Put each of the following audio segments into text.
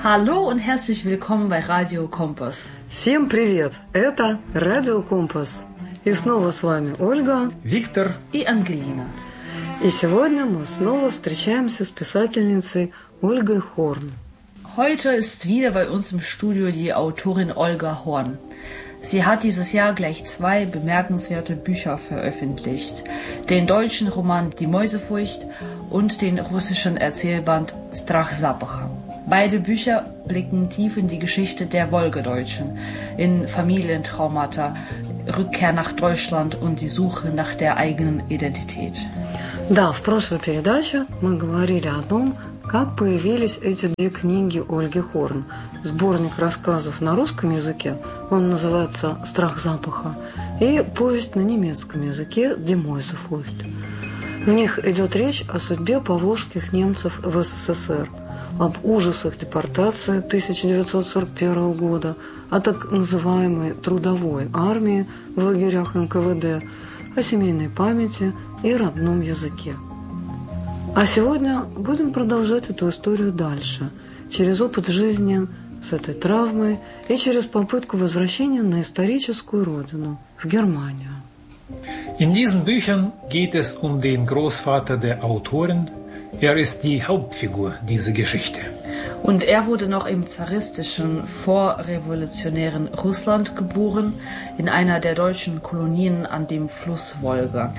Hallo und herzlich willkommen bei Radio Kompass. Всем привет! Это Радио Компас. И снова с вами Ольга, Виктор и Ангелина. И сегодня мы снова встречаемся с писательницей Ольгой Хорн. Heute ist wieder bei uns im Studio die Autorin Olga Horn. Sie hat dieses Jahr gleich 2 bemerkenswerte Bücher veröffentlicht. Den deutschen Roman Die Mäusefurcht und den russischen Erzählband Strach Zappacha. Beide Bücher blicken tief in die Geschichte der Wolgadeutschen, in Familientraumata, Rückkehr nach Deutschland und die Suche nach der eigenen Identität. Да, в прошлой передаче мы говорили о том, как появились эти 2 книги Ольги Хорн. Сборник рассказов на русском языке, он называется «Страх запаха», и повесть на немецком языке «Die Mäusefurcht». В них идет речь о судьбе поволжских немцев в СССР, об ужасах депортации 1941 года, о так называемой трудовой армии в лагерях НКВД, о семейной памяти и родном языке. А сегодня будем продолжать эту историю дальше, через опыт жизни с этой травмой и через попытку возвращения на историческую родину, в Германию. In diesen Büchern geht es um den Großvater der Autorin. Er ist die Hauptfigur dieser Geschichte. Und er wurde noch im zaristischen, vorrevolutionären Russland geboren, in einer der deutschen Kolonien an dem Fluss Wolga.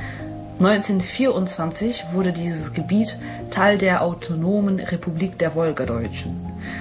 1924 wurde dieses Gebiet Teil der autonomen Republik der Wolgadeutschen.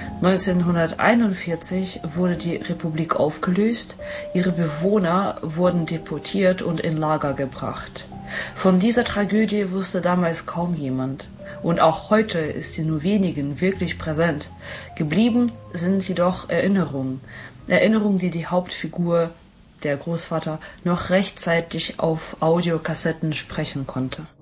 1941 wurde die Republik aufgelöst, ihre Bewohner wurden deportiert und in Lager gebracht. Von dieser Tragödie wusste damals kaum jemand. Und auch heute ist sie nur wenigen wirklich präsent. Geblieben sind jedoch Erinnerungen. Erinnerungen, die die Hauptfigur, der Großvater, noch rechtzeitig auf Audiokassetten sprechen konnte.